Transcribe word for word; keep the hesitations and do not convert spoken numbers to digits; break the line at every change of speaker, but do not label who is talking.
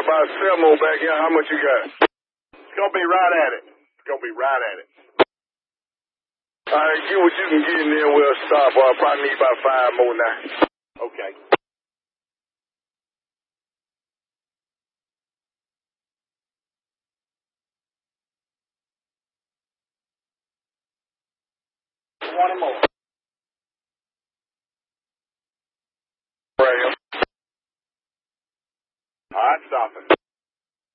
about seven more back here. How much you got? It's gonna be right at it. It's gonna be right at it. All right, get what you can get in there. We'll stop. I'll probably need about five more now. Okay. Twenty more. Right. All right, stopping.